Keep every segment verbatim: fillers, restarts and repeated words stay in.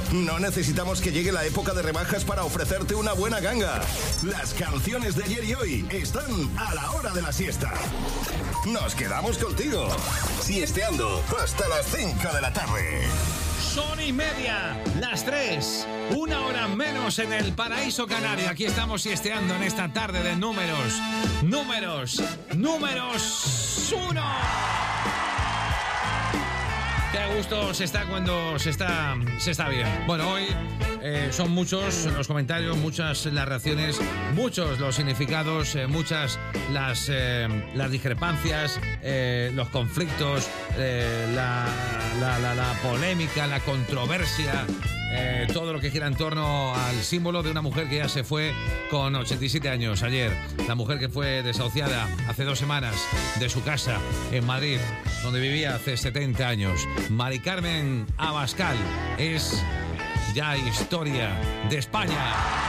No necesitamos que llegue la época de rebajas para ofrecerte una buena ganga. Las canciones de ayer y hoy están a la hora de la siesta. Nos quedamos contigo, siesteando hasta las cinco de la tarde. Son y media, las tres, una hora menos en el paraíso canario. Aquí estamos siesteando en esta tarde de números, números, números uno. Qué gusto se está cuando se está, se está bien. Bueno, hoy eh, son muchos los comentarios, muchas las reacciones, muchos los significados, eh, muchas las, eh, las discrepancias, eh, los conflictos, eh, la, la, la, la polémica, la controversia. Eh, todo lo que gira en torno al símbolo de una mujer que ya se fue con ochenta y siete años ayer. La mujer que fue desahuciada hace dos semanas de su casa en Madrid, donde vivía hace setenta años. Mari Carmen Abascal es ya historia de España.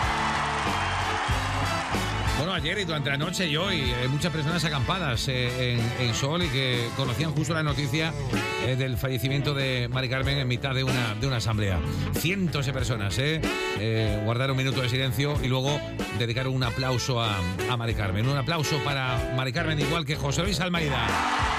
Bueno, ayer y durante la noche y hoy, eh, muchas personas acampadas eh, en, en Sol y que conocían justo la noticia eh, del fallecimiento de Mari Carmen en mitad de una, de una asamblea. Cientos de personas eh, eh, guardaron un minuto de silencio y luego dedicaron un aplauso a, a Mari Carmen. Un aplauso para Mari Carmen, igual que José Luis Almeida.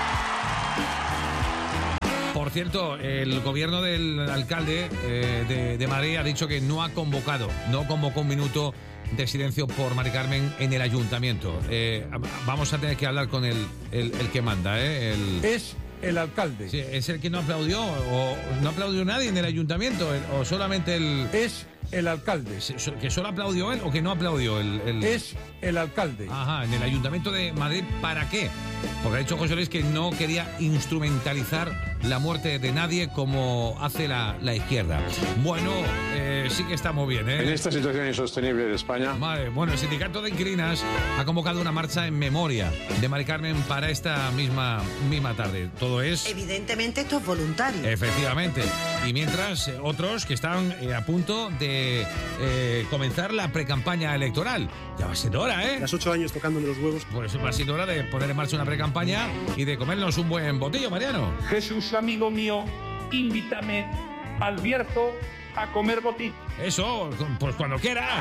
Por cierto, el gobierno del alcalde eh, de, de Madrid ha dicho que no ha convocado, no convocó un minuto de silencio por Mari Carmen en el ayuntamiento. Eh, vamos a tener que hablar con el, el, el que manda, ¿eh? El... Es el alcalde. Sí, es el que no aplaudió, o no aplaudió nadie en el ayuntamiento, o solamente el... Es el alcalde. ¿Que solo aplaudió él o que no aplaudió el...? el... Es el alcalde. Ajá, en el ayuntamiento de Madrid, ¿para qué? Porque ha dicho José Luis que no quería instrumentalizar la muerte de nadie como hace la, la izquierda. Bueno, eh, sí que estamos bien, ¿eh? En esta situación insostenible de España. Vale, bueno, el sindicato de inquilinas ha convocado una marcha en memoria de Mari Carmen para esta misma, misma tarde. Todo es... Evidentemente esto es voluntario. Efectivamente. Y mientras, eh, otros que están eh, a punto de eh, comenzar la precampaña electoral. Ya va a ser hora, ¿eh? Las ocho años tocándome los huevos. Pues va a ser hora de poner en marcha una precampaña y de comernos un buen botillo, Mariano. Jesús, amigo mío, invítame al Bierzo a comer botillo. Eso, pues cuando quieras.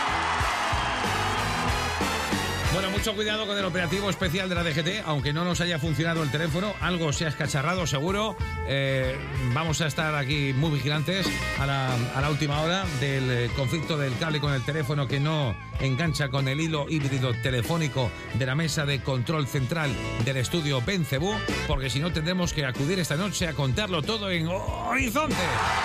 Bueno, mucho cuidado con el operativo especial de la D G T, aunque no nos haya funcionado el teléfono, algo se ha escacharrado seguro. Eh, vamos a estar aquí muy vigilantes a la, a la última hora del conflicto del cable con el teléfono que no engancha con el hilo híbrido telefónico de la mesa de control central del estudio Bencebú, porque si no tendremos que acudir esta noche a contarlo todo en Horizonte.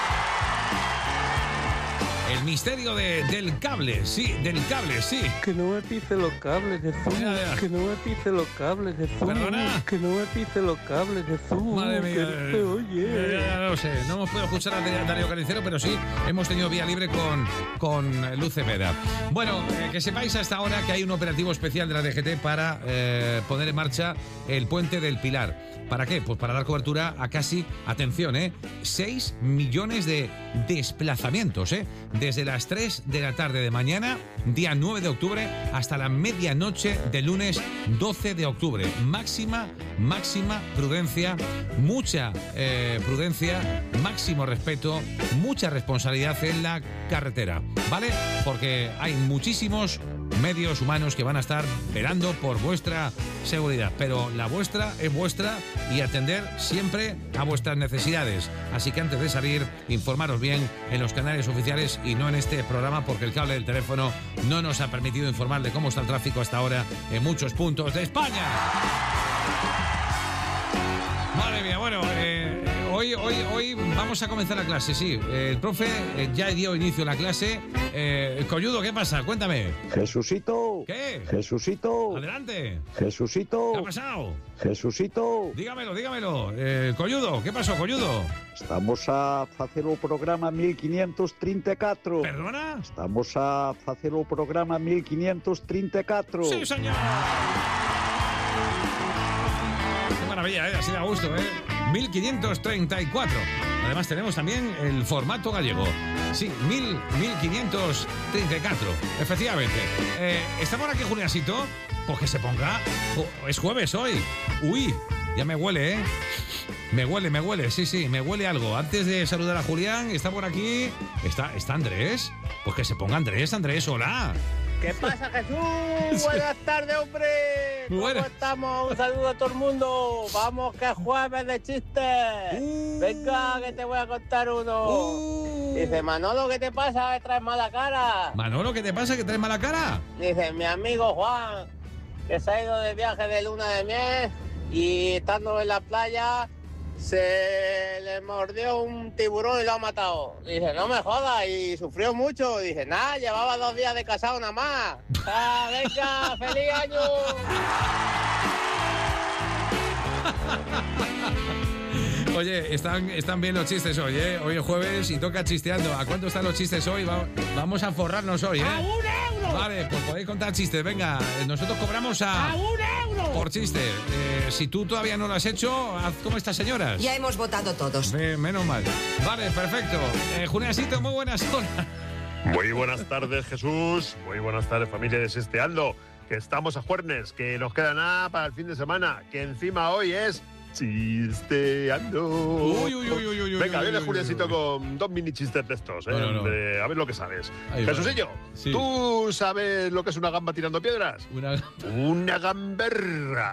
El misterio de, del cable, sí, del cable, sí. Que no me pise los cables, Jesús. Mira, mira. Que no me pise los cables, Jesús. ¿Perdona? Que no me pise los cables, Jesús. Madre mía. Que no se oye. Ya, ya, no sé, no hemos podido escuchar a Darío Carnicero, pero sí hemos tenido vía libre con, con Luz Cepeda. Bueno, eh, que sepáis hasta ahora que hay un operativo especial de la D G T para eh, poner en marcha el Puente del Pilar. ¿Para qué? Pues para dar cobertura a casi, atención, ¿eh? seis millones de desplazamientos, ¿eh? Desde las tres de la tarde de mañana, día nueve de octubre, hasta la medianoche del lunes doce de octubre. Máxima, máxima prudencia, mucha eh, prudencia, máximo respeto, mucha responsabilidad en la carretera, ¿vale? Porque hay muchísimos medios humanos que van a estar velando por vuestra seguridad, pero la vuestra es vuestra y atender siempre a vuestras necesidades. Así que antes de salir, informaros bien en los canales oficiales y no en este programa, porque el cable del teléfono no nos ha permitido informar de cómo está el tráfico hasta ahora en muchos puntos de España. Madre mía, bueno, eh, hoy, hoy, hoy vamos a comenzar la clase, sí. Eh, el profe eh, ya dio inicio a la clase. Eh, Colludo, ¿qué pasa? Cuéntame. Jesucito. ¿Qué? Jesucito. Adelante. Jesucito. ¿Qué ha pasado? Jesucito. Dígamelo, dígamelo. Eh, Colludo, ¿qué pasó, Colludo? Estamos a hacer o programa mil quinientos treinta y cuatro. ¿Perdona? Estamos a hacer o programa mil quinientos treinta y cuatro. Sí, señor. Qué maravilla, ¿eh? Así da gusto, ¿eh? mil quinientos treinta y cuatro. Además tenemos también el formato gallego. Sí, mil quinientos treinta y cuatro, efectivamente. Eh, ¿Estamos aquí, Juliancito? Pues que se ponga... Es jueves hoy. Uy, ya me huele, ¿eh? Me huele, me huele, sí, sí, me huele algo. Antes de saludar a Julián, está por aquí. ¿Está, está Andrés? Pues que se ponga Andrés, Andrés, hola. ¿Qué pasa, Jesús? Buenas tardes, hombre. Muy ¿Cómo buenas. estamos? Un saludo a todo el mundo. Vamos, que es jueves de chistes. Uh. Venga, que te voy a contar uno. Uh. Dice, Manolo, ¿qué te pasa? Que traes mala cara. Manolo, ¿qué te pasa? ¿Que traes mala cara? Dice, mi amigo Juan, que se ha ido de viaje de luna de miel y estando en la playa se le mordió un tiburón y lo ha matado. Dice, no me jodas, y sufrió mucho. Dice, nada, llevaba dos días de casado nada más. Ah, venga, feliz año. Oye, están, están bien los chistes hoy, ¿eh? Hoy es jueves y toca chisteando. ¿A cuánto están los chistes hoy? Va- vamos a forrarnos hoy, ¿eh? ¡A un euro! Vale, pues podéis contar chistes. Venga, nosotros cobramos a... ¡A un euro! por chiste. Eh, si tú todavía no lo has hecho, haz como estas señoras. Ya hemos votado todos. Eh, menos mal. Vale, perfecto. Eh, Juliancito, muy buenas horas. Muy buenas tardes, Jesús. Muy buenas tardes, familia de Sisteando. Que estamos a jueves, que nos queda nada para el fin de semana, que encima hoy es Chisteando. Uy, uy, uy, uy, uy, Venga, uy, viene uy, Juliancito uy, uy. con dos mini chistes de estos, ¿eh? No, no, no. De- a ver lo que sabes. Ahí va. Jesusillo, Sí. ¿tú sabes lo que es una gamba tirando piedras? Una... Una gamberra.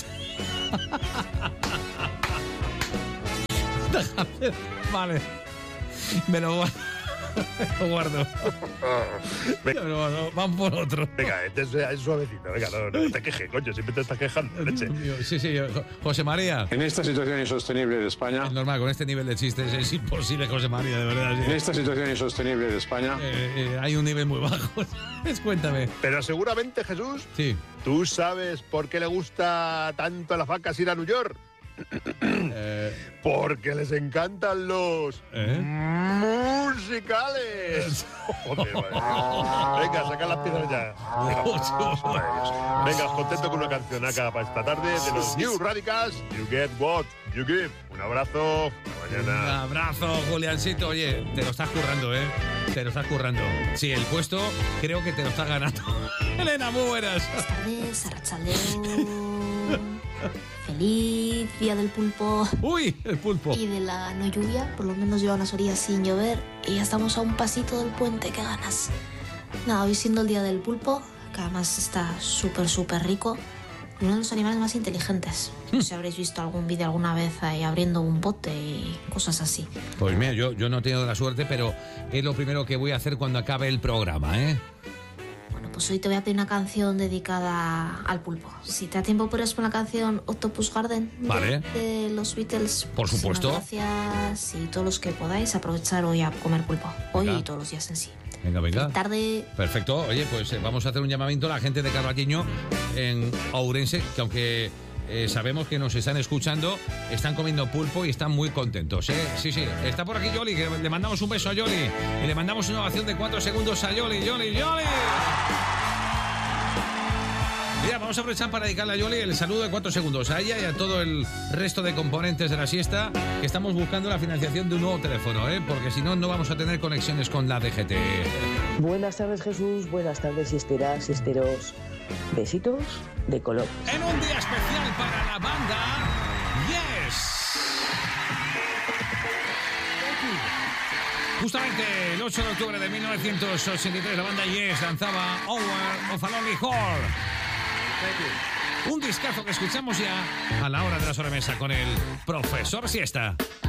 Vale. Me lo guardo. Lo guardo. Venga, Me lo guardo. Vamos por otro. venga, este es, es suavecito. Venga, no, no te quejes, coño, siempre te estás quejando, leche. Sí, sí, Jo- José María. En esta situación insostenible de España, Es normal, con este nivel de chistes es imposible, José María, de verdad. sí. en esta situación insostenible de España, Eh, eh, hay un nivel muy bajo. Es, Cuéntame. Pero seguramente, Jesús, Sí. ¿tú sabes por qué le gusta tanto a las vacas ir a New York? Eh, Porque les encantan los ¿Eh? musicales. Joder, madre mía. Venga, saca las piezas ya. Venga, vamos para ellos. Venga, os contento con una canción acá para esta tarde de los New Radicals. You get what you give. Un abrazo. Hasta Un mañana. abrazo, Juliancito. Oye, te lo estás currando, ¿eh? Te lo estás currando. Sí, el puesto creo que te lo estás ganando. Elena, muy buenas. Buenas tardes, Arratsaldeon. Feliz día del pulpo Uy, el pulpo. y de la no lluvia. Por lo menos lleva unas orillas sin llover y ya estamos a un pasito del puente. ¡Qué ganas! Nada, hoy siendo el día del pulpo, que además está súper, súper rico. Y uno de los animales más inteligentes. No sé si habréis visto algún vídeo alguna vez ahí abriendo un bote y cosas así. Pues mira, yo, yo no he tenido la suerte, pero es lo primero que voy a hacer cuando acabe el programa, ¿eh? Bueno, pues hoy te voy a pedir una canción dedicada al pulpo. Si te da tiempo, puedes poner la canción Octopus Garden de, Vale. de los Beatles. Por supuesto. Muchísimas gracias y todos los que podáis aprovechar hoy a comer pulpo. Hoy Venga. y todos los días en sí. Venga, venga. Feliz tarde. Perfecto. Oye, pues eh, vamos a hacer un llamamiento a la gente de Carballiño en Ourense, que aunque eh, sabemos que nos están escuchando, están comiendo pulpo y están muy contentos, ¿eh? Sí, sí. Está por aquí Yoli, que le mandamos un beso a Yoli. Y le mandamos una ovación de cuatro segundos a Yoli. Yoli, Yoli. Mira, vamos a aprovechar para dedicarle a Yoli el saludo de cuatro segundos a ella y a todo el resto de componentes de la siesta, que estamos buscando la financiación de un nuevo teléfono, ¿eh? Porque si no, no vamos a tener conexiones con la D G T. Buenas tardes, Jesús. Buenas tardes, siesteras, siesteros. Besitos de color. En un día especial para la banda Yes. Justamente el ocho de octubre de mil novecientos ochenta y tres la banda Yes lanzaba Hour of a Lonely Heart. Un discazo que escuchamos ya a la hora de la sobremesa con el profesor Siesta.